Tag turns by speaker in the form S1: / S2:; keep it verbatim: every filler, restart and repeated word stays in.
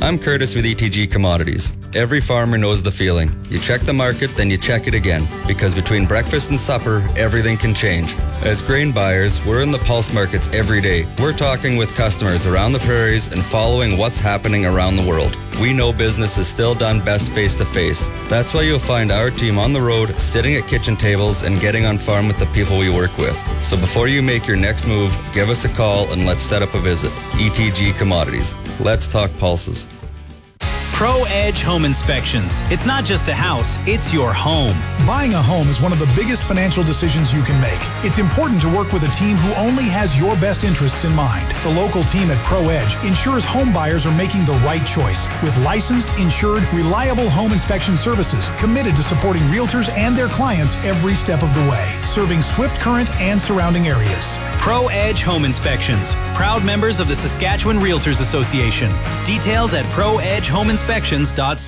S1: I'm Curtis with E T G Commodities. Every farmer knows the feeling. You check the market, then you check it again. Because between breakfast and supper, everything can change. As grain buyers, we're in the pulse markets every day. We're talking with customers around the prairies and following what's happening around the world. We know business is still done best face-to-face. That's why you'll find our team on the road, sitting at kitchen tables and getting on farm with the people we work with. So before you make your next move, give us a call and let's set up a visit. E T G Commodities. Let's talk pulses.
S2: Pro Edge Home Inspections. It's not just a house, it's your home.
S3: Buying a home is one of the biggest financial decisions you can make. It's important to work with a team who only has your best interests in mind. The local team at Pro Edge ensures home buyers are making the right choice with licensed, insured, reliable home inspection services committed to supporting realtors and their clients every step of the way, serving Swift Current and surrounding areas.
S2: Pro Edge Home Inspections. Proud members of the Saskatchewan Realtors Association. Details at pro edge home inspections dot c a.